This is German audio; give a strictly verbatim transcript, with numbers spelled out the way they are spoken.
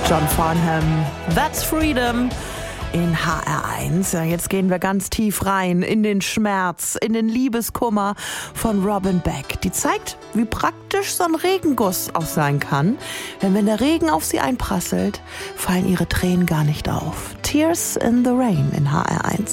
John Farnham, That's Freedom in H R eins. Ja, jetzt gehen wir ganz tief rein in den Schmerz, in den Liebeskummer von Robin Beck. Die zeigt, wie praktisch so ein Regenguss auch sein kann. Denn wenn der Regen auf sie einprasselt, fallen ihre Tränen gar nicht auf. Tears in the Rain in H R eins.